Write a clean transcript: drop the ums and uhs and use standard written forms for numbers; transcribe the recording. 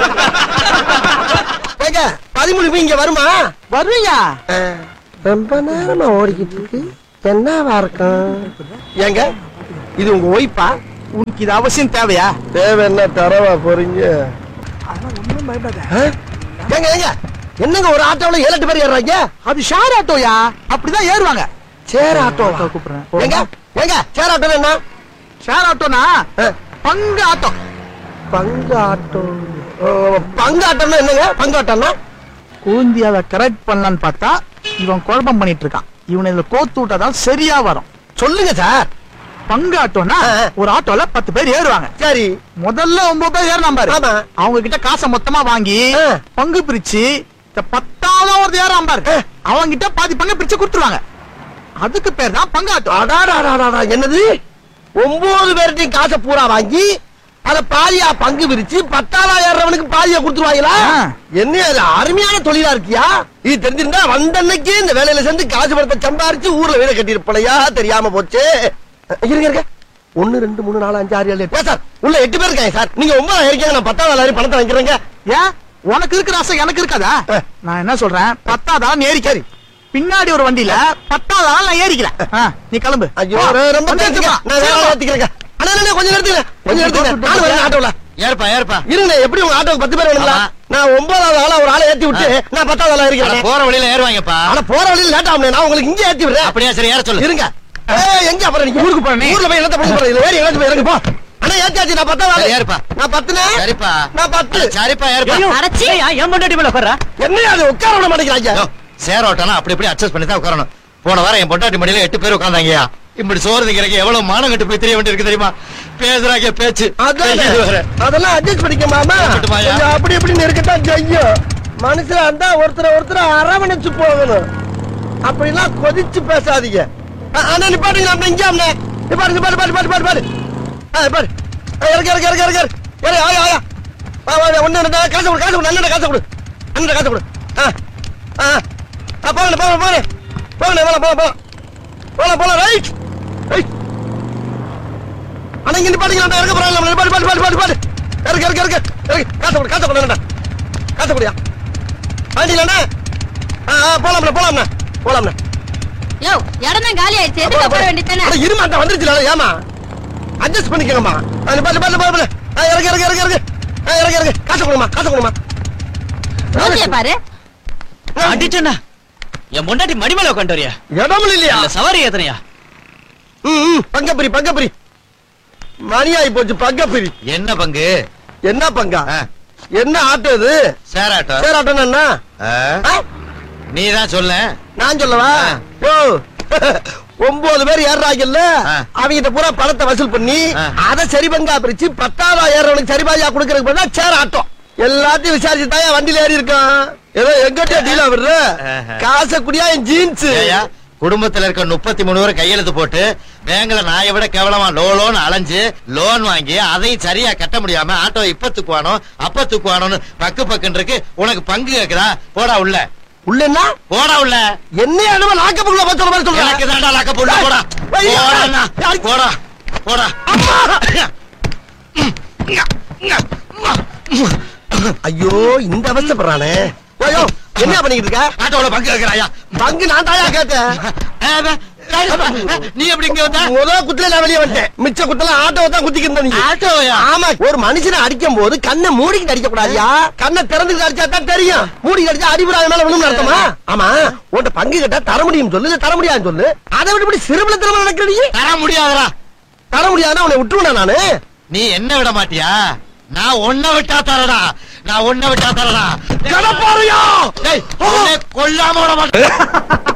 கேக்க 13 இங்க வருமா? வருவீங்க. ரொம்ப நேரமா ஓடிக்கிட்டு இருக்கு, என்னவா இருக்கும்? ஏங்க இது உங்க ஒய்ஃபா? உனக்கு இது அவசியம் தேவையா? தேவை என்ன தரவா போறீங்க? ஏங்க ஏங்க என்னங்க ஒரு ஆட்டோல 7-8 பேர் ஏறுறாங்க? அது ஷேர் ஆட்டோயா, அப்படிதான் ஏறுவாங்க. சேர் ஆட்டோ கூப்பிடுறேன். ஏங்க ஏங்க சேர் ஆட்டோ என்ன? ஷேர் ஆட்டோனா பங்கு ஆட்டோ. பங்கு ஆட்டோ. பங்கு ஆட்டோன்னா என்னங்க? பங்கு ஆட்டோன்னா கூந்தியாவை கரெக்ட் பண்ணலான்னு பார்த்தா இவன் குழப்பம் பண்ணிட்டு இருக்கான். இவனை இதுல கோத்து விட்டாதான் சரியா வரும். சொல்லுங்க சார். பங்கு ஆட்டோனா ஒரு ஆட்டோல 10 பேர் ஏறுவாங்க. சரி, முதல்ல 9 பேர் ஏறினா பாரு, ஆமா. அவங்க கிட்ட காசை மொத்தமா வாங்கி பங்கு பிரிச்சு 10வது ஒரு ஏறாம பாரு, அவங்க கிட்ட பாதி பங்கு பிரிச்சு கொடுத்துருவாங்க. அதுக்கு பேர் தான் பங்கு ஆட்டோ. அடாடாடாடா, என்னது 9 பேர்ட்டையும் காசை பூரா வாங்கி அத பாதியா பங்கு பிரிச்சு 10ஆளா ஏறவனுக்கு பாதியா கொடுத்துருவாங்களா? என்ன அது அருமையான தொழிலா இருக்கியா? இது தெரிஞ்சிருந்தா வந்தன்னைக்கு இந்த வேலையில சேர்ந்து காசு பணத்தை சம்பாரிச்சு ஊர்ல வீட கட்டியிருப்பலையா, தெரியாம போச்சு. இருங்க இருங்க, 1 2 3 4 5 6 7 8 சார், உள்ள 8 பேர் இருக்காங்க சார். நீங்க 9 இருக்கீங்க, நான் 10ஆவது பணத்தை வாங்கிக்கிறேங்க. ஏன் உனக்கு இருக்கிற ஆசை எனக்கு இருக்காதா? நான் என்ன சொல்றேன், 10ஆவது ஏறிக்காரு, பின்னாடி ஒரு வண்டியில 10ஆவது நான் ஏறிக்கிறேன். நீ கிளம்பு. ஐயோ ரொம்ப நான் வேற ஏத்திக்கிறேங்க. அண்ணா கொஞ்சம் நிறுத்துங்க, கொஞ்சம் நிறுத்துங்க. நான் வரேன் ஆட்டோல. ஏற்பா ஏற்பா. இருங்க, எப்படி உங்க ஆட்டோக்கு 10 பேர் வேணுங்களா? நான் 9ஆவது ஆளா ஒரு ஆளை ஏத்தி விட்டு நான் 10ஆவது ஆளா இருக்கிறேன். போற வழியில ஏறுவாங்கப்பா. ஆனா போற வழியில லேட் ஆகும், நான் உங்களுக்கு இங்க ஏத்தி விடுறேன். அப்படியே சரி, ஏற சொல்லு. இருங்க. எங்க அப்புறம் நீங்க ஊருக்கு போறேன், ஊர்ல போய் என்னத்த பண்ண போறீங்க? வேற எங்க போய் இறங்க போ. அண்ணா ஏத்தியாச்சு, நான் 10ஆவது ஏறுப்பா. நான் 10னே. சரிப்பா, நான் 10. சரிப்பா ஏறுப்பா. அடச்சி ஏன் பொண்டாட்டி மேல உட்கார்றா? என்னையா அது உட்கார விட மாட்டேங்கிறாங்க? சேர் ஓட்டனா அப்படி இப்படி அட்ஜஸ்ட் பண்ணி தான் உட்காரணும். போன வாரம் என் பொண்டாட்டி மடியில 8 பேர் உட்கார்ந்தாங்கயா. இப்படி சோறு திங்கிறக்கு எவ்வளவு மானம் கட்டு போய் தெரிய வேண்டியிருக்கு தெரியுமா? பேசுறாங்க பேச்சு. அதெல்லாம் அட்ஜஸ்ட் பண்ணிக்க மாமா. அப்படி இப்படி இருக்கட்டும் செய்யும். மனுஷனா இருந்தா ஒருத்தர் அரவணைச்சு போகணும். அப்படிலாம் கொதிச்சு பேசாதீங்க. அண்ணா நிப்பாட்டுங்க, அண்ணா இங்க அண்ணா நிப்பாட்டு பாரு பாரு பாரு பாரு பாரு பாரு. இறக்கு இறக்கு இறக்கு இறக்கு இறக்கு. ஆயா ஆயா ஒண்ணு காசு கொடு, காசு கொடு, அண்ணன் காசு கொடு, அண்ணன் காசு கொடு. போங்க போங்க போங்க போங்க, போலாம் போலாம் போலாம் போலாம் போலாம். Right right. அண்ணா இங்க நிப்பாட்டுங்க, இறக்க போறாங்க. பாட்டு பாட்டு பாட்டு பாட்டு பாட்டு இறக்கு இறக்கு இறக்கு இறக்கு. காசு கொடு, காசு கொடு, அண்ணா காசு கொடியா ஆண்டிலண்ணா. போலாம்ண்ணா போலாம்ண்ணா போலாம்ண்ணா. யோ இடமே காலி ஆயிடுச்சு, எதுக்கு போற வேண்டியதானே? இருமா, அந்த வந்துருச்சுல, ஏமா அட்ஜஸ்ட் பண்ணிக்கங்கம்மா. பாட்டு பாட்டு பாட்டு இறக்கு இறக்கு இறக்கு இறக்கு இறக்கு இறக்கு. காசு கொடுமா, காசு கொடுமா. பாரு அடிச்சண்ணா, என் பொண்டாட்டி மடி மேல உட்காந்து வரியா? இடமும் இல்லையா? சவாரி ஏத்தனையா? பங்கப்பிரி பங்கப்பிரி. மணியாயி போச்சு பங்கப்பிரி. என்ன பங்கு? என்ன பங்கா? என்ன ஆட்டோ இது? சேர் ஆட்டோ. சேர் ஆட்டோ என்ன? நீ தான் சொல்ல. நான் சொல்லவா? 9 பேர் ஏறாங்கல்ல, அவங்க பூரா பணத்தை வசூல் பண்ணி அதை சரி பங்கா பிரிச்சு 10ஆவது ஏறவனுக்கு சரி பாதியா கொடுக்கறதுக்கு பண்ணா சேர் ஆட்டோ. எல்லாத்தையும் விசாரிச்சு தான் வண்டியில ஏறி இருக்கான். ஏதோ எங்கிட்ட டீலா விடுற காசை குடியா என் ஜீன்ஸ். குடும்பத்துல இருக்க 33 பேர் கையெழுத்து போட்டு பேங்க்ல நாயை விட கேவலமா லோன் அலைஞ்சு லோன் வாங்கி அதையும் சரியா கட்ட முடியாம ஆட்டோ இப்ப தூக்குவானோ அப்ப தூக்குவானோன்னு பக்கு பக்குன்னு இருக்கு. உனக்கு பங்கு கேக்குதா? போடா உள்ள. உள்ளன்னா போடா உள்ள. என்ன அனும லாக்கப்புக்குள்ள போய் சொல்ற மாதிரி சொல்ற. எனக்கு தாண்டா லாக்கப் உள்ள. போடா போடா போடா. ஐயோ இந்த அவஸ்தைப்படுறானே. ஐயோ என்ன பண்ணிட்டு இருக்க? ஆட்டோல பங்கு கேக்குறாயா? பங்கு நான் தாயா கேட்டேன். நீ எப்படி இங்க வந்த? முதல் குத்துல நான் வெளியே வந்துட்டேன். மிச்ச குத்துல ஆட்டோவை தான் குத்திக்கிட்டு நீ. ஆட்டோயா? ஆமா, ஒரு மனுஷனை அடிக்கும் போது கண்ணை மூடிக்கிட்டு அடிக்க கூடாதியா. கண்ணை திறந்துக்கிட்டு அடிச்சா தான் தெரியும். மூடிக்கிட்டு அடிச்சா அடிபடாத மேல விழுந்து அர்த்தமா? ஆமா, உன்கிட்ட பங்கு கேட்டா தர முடியும் சொல்லு, தர முடியாதுன்னு சொல்லு. அதை விட்டு இப்படி சிறுபல திறமை நடக்கிறீ. தர முடியாதா? தர முடியாதுன்னா உன்னை விட்டுருவேனா நானு? நீ என்ன விட மாட்டியா? நான் ஒன்ன விட்டா தரடா. நான் ஒன்ன விட்டா தரடா. கடப்பாறையா கொல்லாம விட மாட்டேன்.